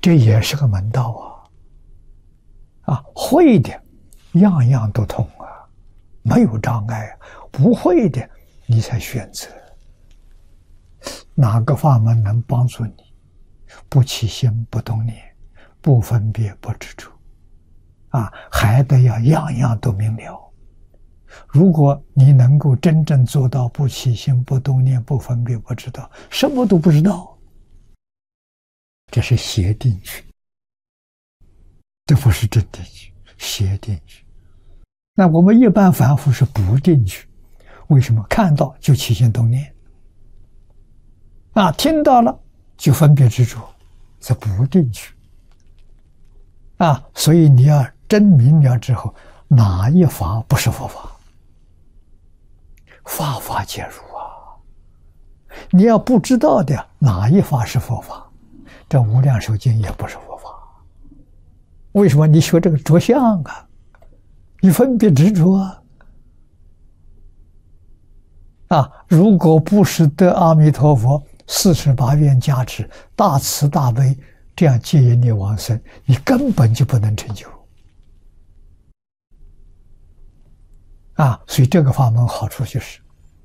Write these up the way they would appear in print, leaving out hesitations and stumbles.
这也是个门道会的样样都通没有障碍不会的你才选择哪个法门能帮助你不起心不动念，不分别不执着还得要样样都明了。如果你能够真正做到不起心不动念，不分别不知道，什么都不知道，这是邪定区，这不是真定区，邪定区。那我们一般凡夫是不定区，为什么？看到就起心动念听到了就分别执着，这不定区所以你要真明了之后，哪一法不是佛法？法法皆如你要不知道的哪一法是佛法，这无量寿经也不是佛法。为什么？你学这个着相你分别执着如果不是得阿弥陀佛48愿加持，大慈大悲这样接引你往生，你根本就不能成就所以这个法门好处就是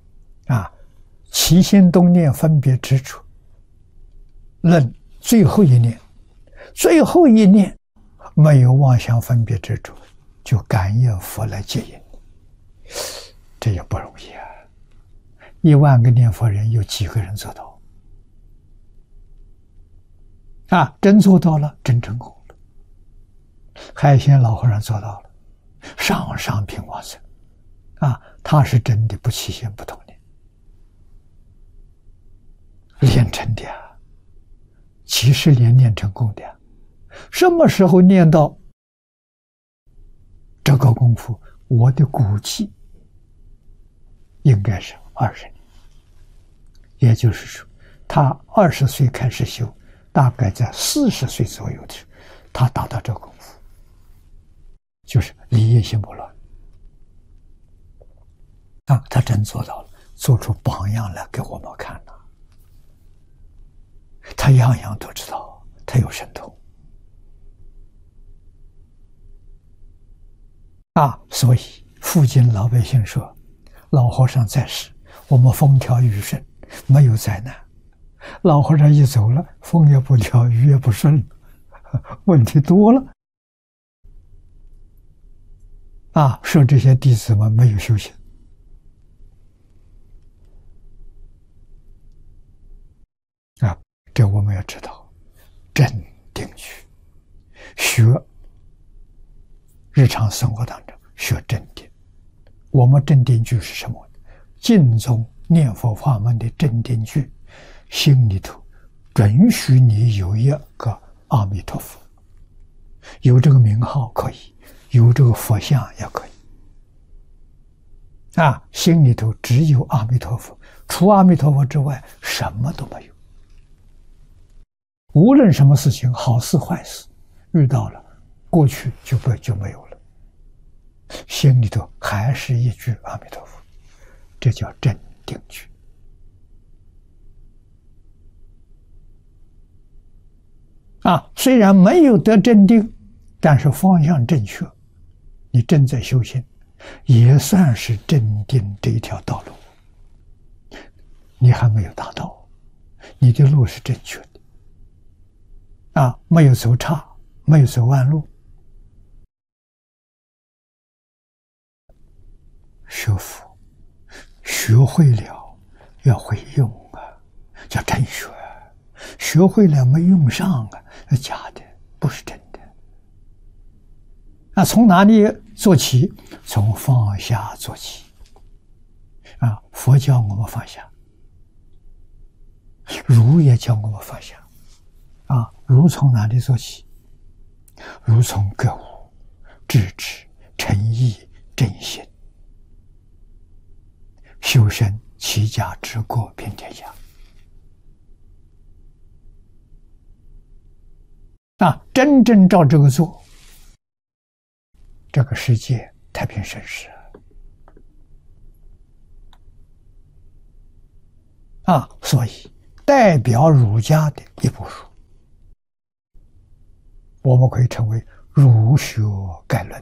起心动念分别执着，论最后一念，最后一念没有妄想分别执着，就感应佛来接引你，这也不容易10000个念佛人有几个人做到真做到了，真成功了。海鲜老和尚做到了，上上品往生他是真的不起心不动念练成的几十年练成功的什么时候念到这个功夫？我的估计应该是20年，也就是说他20岁开始修，大概在40岁左右的时候他达到这个功夫，就是离业心不乱他真做到了，做出榜样来给我们看了。他样样都知道，他有神通所以附近老百姓说，老和尚在世，我们风调雨顺，没有灾难。老和尚一走了，风也不调，雨也不顺，问题多了说这些弟子们没有修行这我们要知道，真定去学日常生活当中学真定。我们真定句是什么？净宗念佛法门的真定句，心里头准许你有一个阿弥陀佛，有这个名号可以，有这个佛像也可以心里头只有阿弥陀佛，除阿弥陀佛之外什么都没有。无论什么事情，好事坏事遇到了，过去就没有了，心里头还是一句阿弥陀佛，这叫真定句虽然没有得真定，但是方向正确，你正在修行，也算是真定这一条道路。你还没有达到，你的路是正确的没有走岔，没有走弯路。学佛学会了要会用叫真学，学会了没用上假的，不是真的从哪里做起？从放下做起佛教我们放下，儒也教我们放下儒从哪里做起？儒从觉悟、智持、诚意、正心，修身齐家治国平天下真正照这个做，这个世界太平盛世所以代表儒家的一部书我们可以称为儒学概论，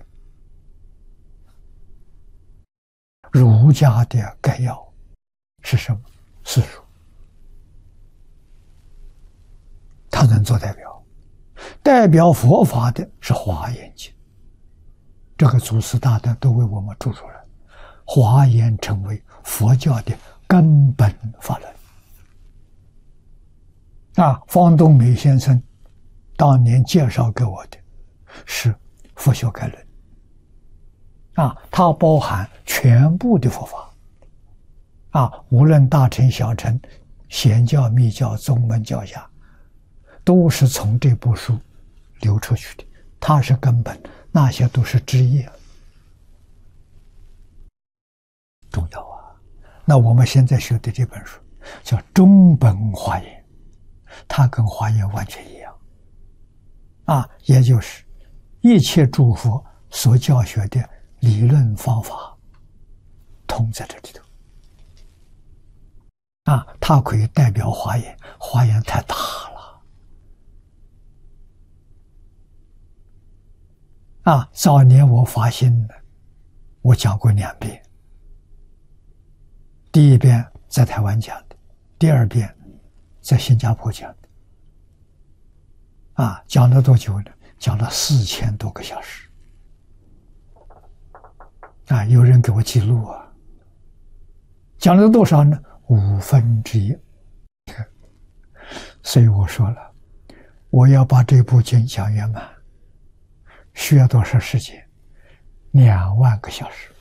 儒家的概要是什么？四书，它能做代表。代表佛法的是《华严经》，这个祖师大德都为我们注出来，华严成为佛教的根本法论。方东美先生当年介绍给我的是佛学概论，它包含全部的佛法，无论大乘小乘、显教密教、宗门教下，都是从这部书流出去的，它是根本，那些都是枝叶。重要啊！那我们现在学的这本书叫《中本华严》，它跟华严完全一样，也就是一切诸佛所教学的理论方法，通在这里头。它可以代表华严，华严太大了。早年我发心的，我讲过2遍。第一遍在台湾讲的，第二遍在新加坡讲的。讲了多久呢？讲了4000多个小时。有人给我记录啊。讲了多少呢？1/5。所以我说了，我要把这部经讲圆满，需要多少时间？2万个小时，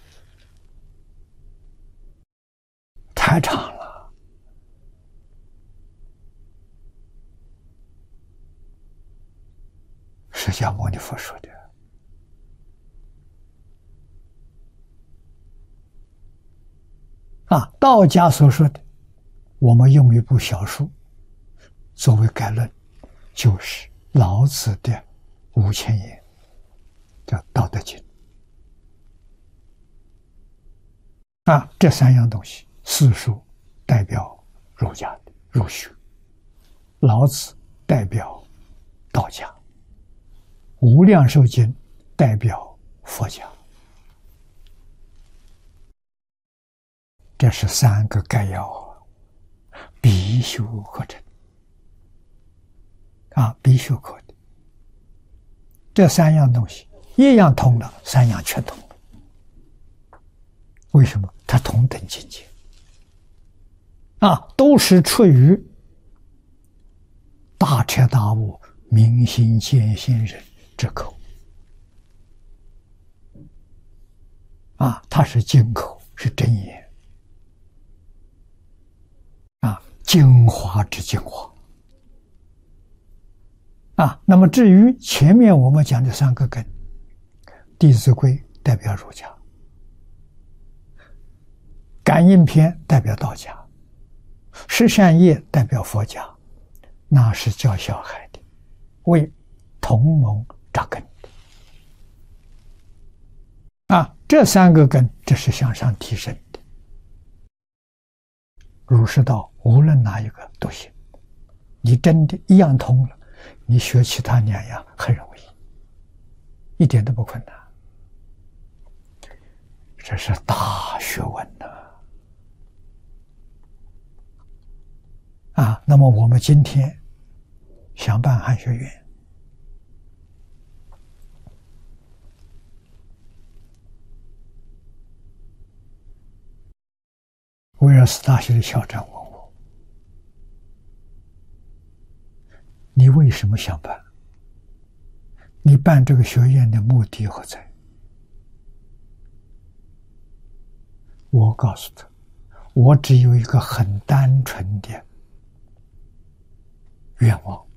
太长了。释迦牟尼佛说的。道家所说的，我们用一部小书作为概论，就是老子的5000言，叫《道德经》。这3样东西，四书代表儒家的儒学，老子代表道家，无量寿经代表佛家。这是3个概要，必修课程。必修课的这3样东西，一样通了，3样全通了。为什么？它同等境界，都是出于大彻大悟、明心见性人之口，它是经口，是真言，精华之精华。那么至于前面我们讲的3个根，《弟子规》代表儒家，感应篇代表道家，十善业代表佛家，那是教小孩的，为同盟扎根的。这3个根，这是向上提升的。儒释道无论哪一个都行，你真的一样通了，你学其他2样很容易，一点都不困难。这是大学问呐！那么我们今天想办汉学院，威尔斯大学的校长问我：“你为什么想办？你办这个学院的目的何在？”我告诉他，我只有一个很单纯的愿望，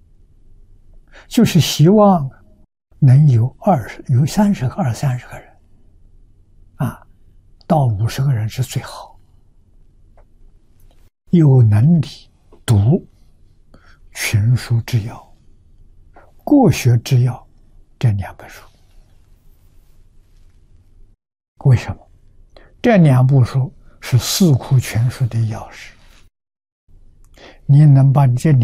就是希望能有30个、20-30个人，到50个人是最好，有能力读群书治要、国学治要这2本书。为什么？这2部书是四库全书的钥匙，你能把这